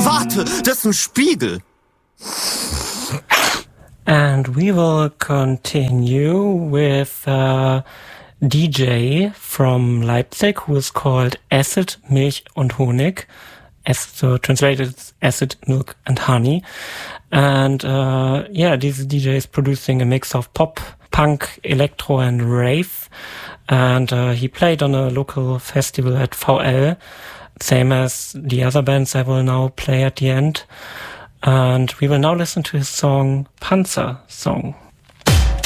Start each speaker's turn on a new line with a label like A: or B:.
A: Warte, das ist ein Spiegel.
B: And we will continue with a DJ from Leipzig who is called Acid, Milch und Honig. So translated Acid, Milk and Honey. And this DJ is producing a mix of pop, punk, electro and rave. And he played on a local festival at VL, same as the other bands I will now play at the end. And we will now listen to his song Panzer Song.